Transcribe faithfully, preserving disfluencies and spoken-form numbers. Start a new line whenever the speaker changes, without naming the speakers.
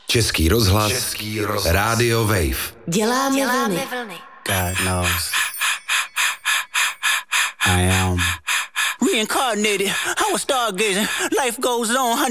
Český rozhlas, Český rozhlas. Rádio Wave.
Děláme, Děláme vlny. vlny.
God knows. I am reincarnated. I was stargazing. Life goes on.